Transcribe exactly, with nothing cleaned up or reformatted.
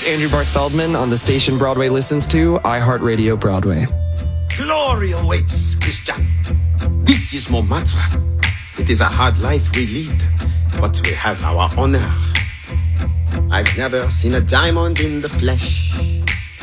Andrew Barth Feldman on the station Broadway listens to, iHeartRadio Broadway. Glory awaits, Christian. This is Montmartre. It is a hard life we lead, but we have our honor. I've never seen a diamond in the flesh.